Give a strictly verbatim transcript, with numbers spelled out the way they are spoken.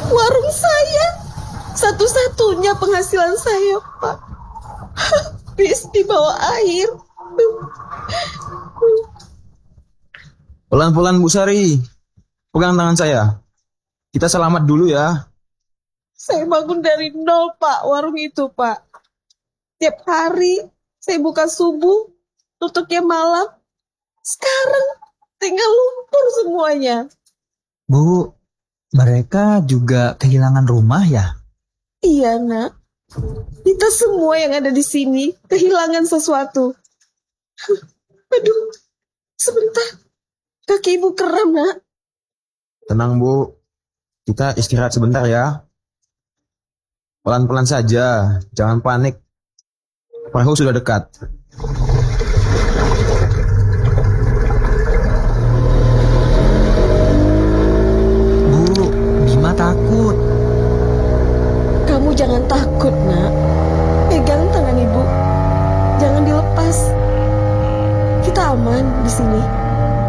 Warung saya, satu-satunya penghasilan saya, Pak. Habis di bawah air. Pelan-pelan Bu Sari, pegang tangan saya. Kita selamat dulu ya. Saya bangun dari nol, Pak, warung itu, Pak. Tiap hari saya buka subuh, tutupnya malam. Sekarang tinggal lumpur semuanya. Bu, mereka juga kehilangan rumah ya? Iya, Nak. Kita semua yang ada di sini kehilangan sesuatu. Aduh, sebentar. Kaki ibu kram, Nak. Tenang Bu, kita istirahat sebentar ya. Pelan-pelan saja, jangan panik. Perahu sudah dekat. Bu, Bima takut. Kamu jangan takut, Nak. Pegang tangan ibu. Jangan dilepas. Kita aman di sini.